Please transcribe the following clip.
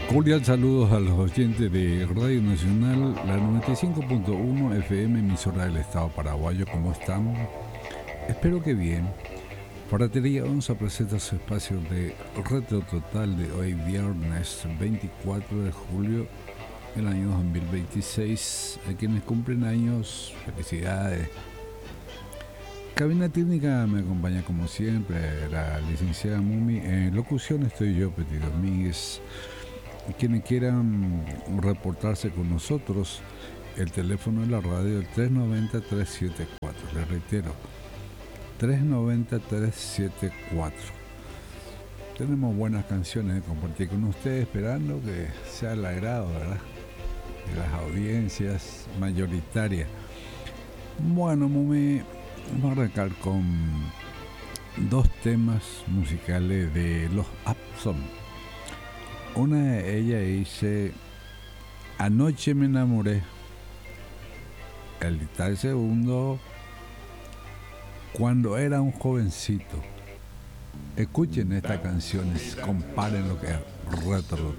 Cordial saludos a los oyentes de Radio Nacional, la 95.1 FM, emisora del Estado paraguayo. ¿Cómo están? Espero que bien. Fratería Onza presenta su espacio de Retro Total de hoy, viernes 24 de julio del año 2026. A quienes cumplen años, felicidades. Cabina técnica me acompaña como siempre la licenciada Mumi. En locución estoy yo, Petit Domínguez. Quienes quieran reportarse con nosotros, el teléfono de la radio es 390-374. Les reitero, 390-374. Tenemos buenas canciones de compartir con ustedes, esperando que sea al agrado, ¿verdad?, de las audiencias mayoritarias. Bueno, Mumi, vamos a arrancar con dos temas musicales de los Absom. Una de ellas dice: Anoche me enamoré. El segundo, Cuando era un jovencito. Escuchen estas canciones, comparen lo que es Retro